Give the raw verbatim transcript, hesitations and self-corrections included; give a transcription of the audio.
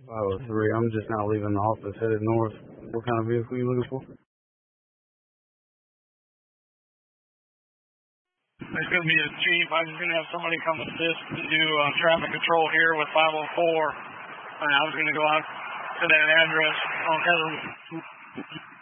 five oh three. I'm just now leaving the office, headed north. What kind of vehicle are you looking for? There's going to be a Jeep. I'm just going to have somebody come assist to do uh, traffic control here with five oh four. Uh, I was going to go out to that address on Heather.